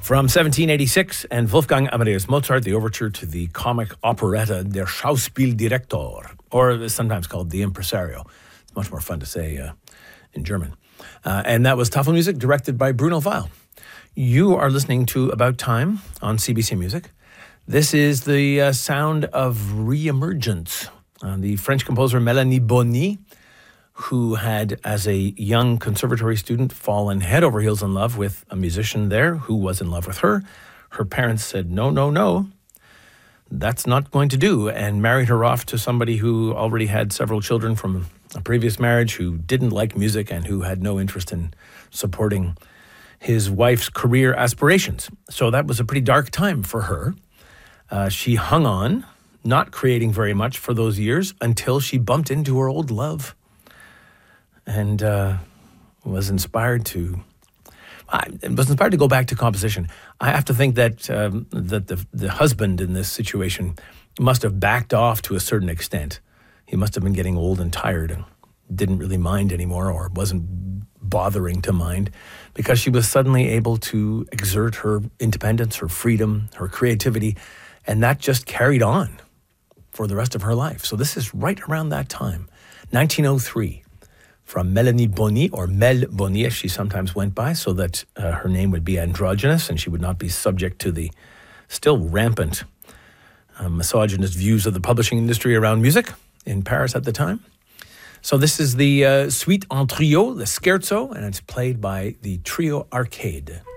From 1786, and Wolfgang Amadeus Mozart, the overture to the comic operetta Der Schauspieldirektor, or sometimes called The Impresario. It's much more fun to say in German. And that was Tafelmusik, directed by Bruno Weil. You are listening to About Time on CBC Music. This is the sound of Reemergence. The French composer Mélanie Bonny, who had, as a young conservatory student, fallen head over heels in love with a musician there who was in love with her. Her parents said, no, that's not going to do, and married her off to somebody who already had several children from a previous marriage, who didn't like music and who had no interest in supporting his wife's career aspirations. So that was a pretty dark time for her. She hung on, not creating very much for those years, until she bumped into her old love. And was inspired to go back to composition. I have to think that the husband in this situation must have backed off to a certain extent. He must have been getting old and tired and didn't really mind anymore, or wasn't bothering to mind, because she was suddenly able to exert her independence, her freedom, her creativity, and that just carried on for the rest of her life. So this is right around that time, 1903. From Mélanie Bonny, or Mel Bonny, as she sometimes went by, so that her name would be androgynous and she would not be subject to the still rampant misogynist views of the publishing industry around music in Paris at the time. So this is the Suite en Trio, the Scherzo, and it's played by the Trio Arcade.